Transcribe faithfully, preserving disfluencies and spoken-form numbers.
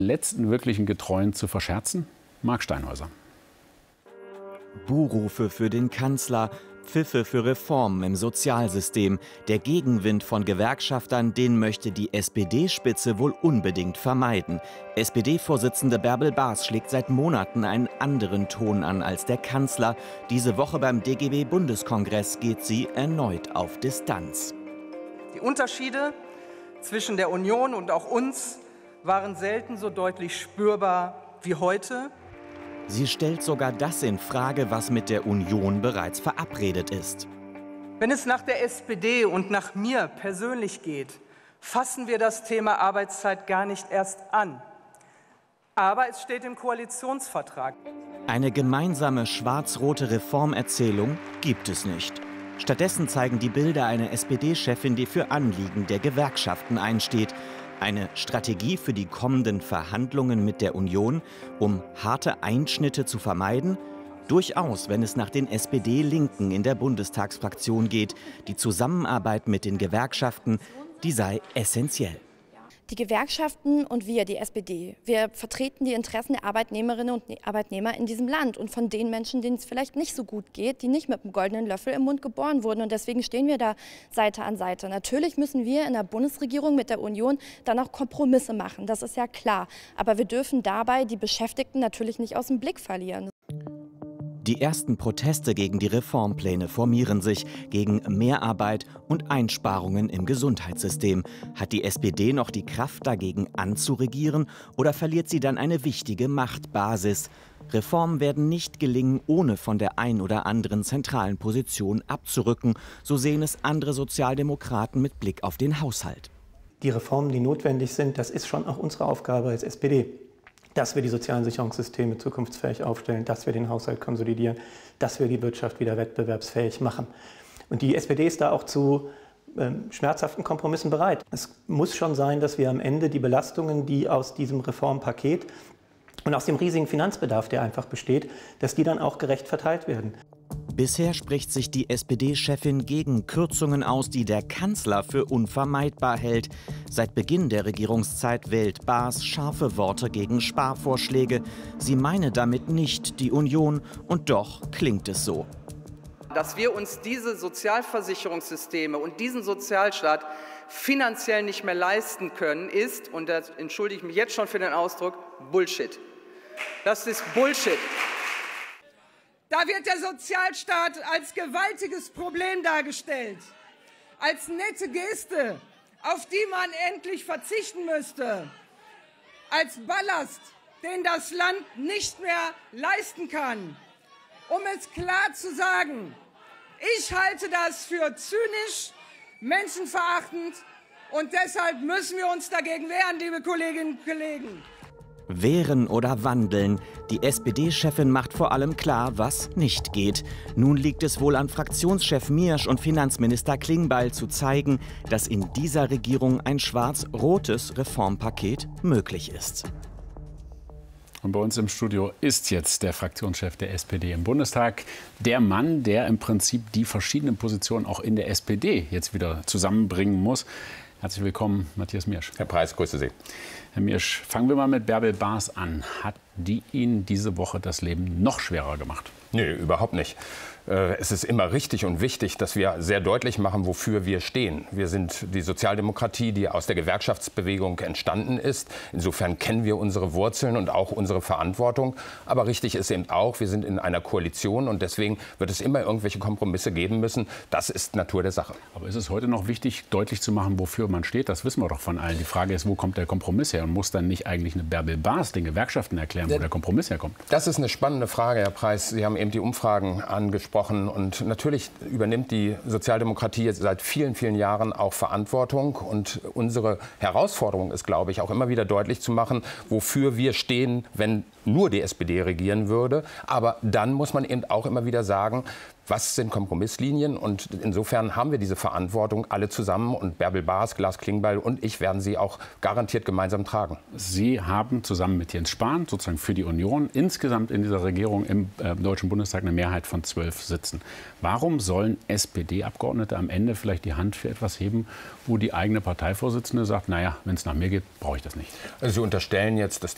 letzten wirklichen Getreuen zu verscherzen? Marc Steinhäuser. Buhrufe für den Kanzler, Pfiffe für Reformen im Sozialsystem. Der Gegenwind von Gewerkschaftern, den möchte die S P D-Spitze wohl unbedingt vermeiden. S P D-Vorsitzende Bärbel Baas schlägt seit Monaten einen anderen Ton an als der Kanzler. Diese Woche beim D G B-Bundeskongress geht sie erneut auf Distanz. Die Unterschiede zwischen der Union und auch uns waren selten so deutlich spürbar wie heute. Sie stellt sogar das in Frage, was mit der Union bereits verabredet ist. Wenn es nach der S P D und nach mir persönlich geht, fassen wir das Thema Arbeitszeit gar nicht erst an. Aber es steht im Koalitionsvertrag. Eine gemeinsame schwarz-rote Reformerzählung gibt es nicht. Stattdessen zeigen die Bilder einer S P D-Chefin, die für Anliegen der Gewerkschaften einsteht. Eine Strategie für die kommenden Verhandlungen mit der Union, um harte Einschnitte zu vermeiden? Durchaus, wenn es nach den S P D-Linken in der Bundestagsfraktion geht. Die Zusammenarbeit mit den Gewerkschaften, die sei essentiell. Die Gewerkschaften und wir, die S P D, wir vertreten die Interessen der Arbeitnehmerinnen und Arbeitnehmer in diesem Land und von den Menschen, denen es vielleicht nicht so gut geht, die nicht mit einem goldenen Löffel im Mund geboren wurden. Und deswegen stehen wir da Seite an Seite. Natürlich müssen wir in der Bundesregierung mit der Union dann auch Kompromisse machen, das ist ja klar. Aber wir dürfen dabei die Beschäftigten natürlich nicht aus dem Blick verlieren. Die ersten Proteste gegen die Reformpläne formieren sich, gegen Mehrarbeit und Einsparungen im Gesundheitssystem. Hat die S P D noch die Kraft, dagegen anzuregieren, oder verliert sie dann eine wichtige Machtbasis? Reformen werden nicht gelingen, ohne von der ein oder anderen zentralen Position abzurücken. So sehen es andere Sozialdemokraten mit Blick auf den Haushalt. Die Reformen, die notwendig sind, das ist schon auch unsere Aufgabe als S P D. Dass wir die sozialen Sicherungssysteme zukunftsfähig aufstellen, dass wir den Haushalt konsolidieren, dass wir die Wirtschaft wieder wettbewerbsfähig machen. Und die S P D ist da auch zu ähm, schmerzhaften Kompromissen bereit. Es muss schon sein, dass wir am Ende die Belastungen, die aus diesem Reformpaket und aus dem riesigen Finanzbedarf, der einfach besteht, dass die dann auch gerecht verteilt werden. Bisher spricht sich die S P D-Chefin gegen Kürzungen aus, die der Kanzler für unvermeidbar hält. Seit Beginn der Regierungszeit wählt Baas scharfe Worte gegen Sparvorschläge. Sie meine damit nicht die Union, und doch klingt es so. Dass wir uns diese Sozialversicherungssysteme und diesen Sozialstaat finanziell nicht mehr leisten können, ist, und da entschuldige ich mich jetzt schon für den Ausdruck, Bullshit. Das ist Bullshit. Da wird der Sozialstaat als gewaltiges Problem dargestellt, als nette Geste, auf die man endlich verzichten müsste, als Ballast, den das Land nicht mehr leisten kann. Um es klar zu sagen, ich halte das für zynisch, menschenverachtend, und deshalb müssen wir uns dagegen wehren, liebe Kolleginnen und Kollegen. Wehren oder wandeln. Die S P D-Chefin macht vor allem klar, was nicht geht. Nun liegt es wohl an Fraktionschef Miersch und Finanzminister Klingbeil zu zeigen, dass in dieser Regierung ein schwarz-rotes Reformpaket möglich ist. Und bei uns im Studio ist jetzt der Fraktionschef der S P D im Bundestag. Der Mann, der im Prinzip die verschiedenen Positionen auch in der S P D jetzt wieder zusammenbringen muss. Herzlich willkommen, Matthias Miersch. Herr Preis, grüße Sie. Herr Miersch, fangen wir mal mit Bärbel Baas an. Hat die Ihnen diese Woche das Leben noch schwerer gemacht? Nee, überhaupt nicht. Es ist immer richtig und wichtig, dass wir sehr deutlich machen, wofür wir stehen. Wir sind die Sozialdemokratie, die aus der Gewerkschaftsbewegung entstanden ist. Insofern kennen wir unsere Wurzeln und auch unsere Verantwortung. Aber richtig ist eben auch, wir sind in einer Koalition, und deswegen wird es immer irgendwelche Kompromisse geben müssen. Das ist Natur der Sache. Aber ist es heute noch wichtig, deutlich zu machen, wofür man steht? Das wissen wir doch von allen. Die Frage ist, wo kommt der Kompromiss her? Und muss dann nicht eigentlich eine Bärbel Baas den Gewerkschaften erklären, wo der Kompromiss herkommt? Das ist eine spannende Frage, Herr Preis. Sie haben eben die Umfragen angesprochen. Und natürlich übernimmt die Sozialdemokratie jetzt seit vielen, vielen Jahren auch Verantwortung. Und unsere Herausforderung ist, glaube ich, auch immer wieder deutlich zu machen, wofür wir stehen, wenn nur die S P D regieren würde. Aber dann muss man eben auch immer wieder sagen, was sind Kompromisslinien? Und insofern haben wir diese Verantwortung alle zusammen. Und Bärbel Baas, Lars Klingbeil und ich werden sie auch garantiert gemeinsam tragen. Sie haben zusammen mit Jens Spahn, sozusagen für die Union, insgesamt in dieser Regierung im äh, Deutschen Bundestag eine Mehrheit von zwölf Sitzen. Warum sollen S P D-Abgeordnete am Ende vielleicht die Hand für etwas heben, wo die eigene Parteivorsitzende sagt, naja, wenn es nach mir geht, brauche ich das nicht? Also Sie unterstellen jetzt, dass die